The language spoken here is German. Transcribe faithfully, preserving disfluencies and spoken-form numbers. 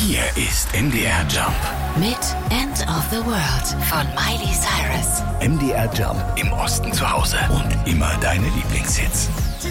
Hier ist M D R Jump. Mit End of the World von Miley Cyrus. M D R Jump im Osten zu Hause und immer deine Lieblingshits.